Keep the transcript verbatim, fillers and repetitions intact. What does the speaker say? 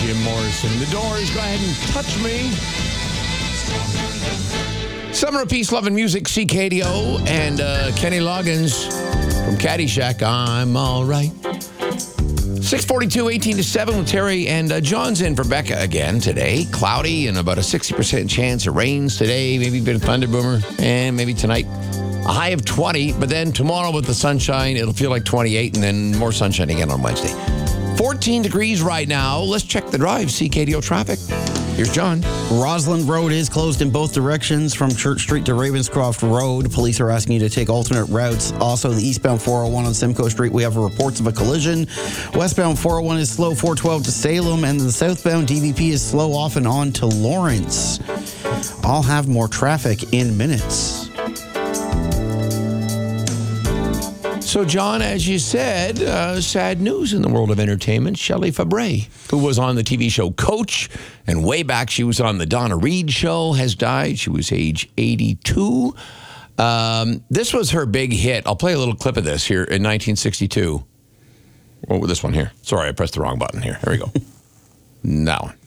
Jim Morrison. The Doors, go ahead and touch me. Summer of Peace, Love, and Music, C K D O, and uh, Kenny Loggins from Caddyshack, I'm All Right. six forty-two, eighteen to seven with Terry, and uh, John's in for Becca again today. Cloudy and about a sixty percent chance it rains today, maybe a bit of thunder boomer, and maybe tonight. A high of twenty, but then tomorrow with the sunshine, it'll feel like twenty-eight, and then more sunshine again on Wednesday. fourteen degrees right now. Let's check the drive, C K D O traffic. Here's John. Roslyn Road is closed in both directions from Church Street to Ravenscroft Road. Police are asking you to take alternate routes. Also, the eastbound four oh one on Simcoe Street, we have reports of a collision. Westbound four oh one is slow four twelve to Salem, and the southbound D V P is slow off and on to Lawrence. I'll have more traffic in minutes. So, John, as you said, uh, sad news in the world of entertainment. Shelley Fabre, who was on the T V show Coach, and way back she was on the Donna Reed show, has died. She was age eighty-two. Um, this was her big hit. I'll play a little clip of this here in nineteen sixty-two. Oh, this one here. Sorry, I pressed the wrong button here. Here we go. That one.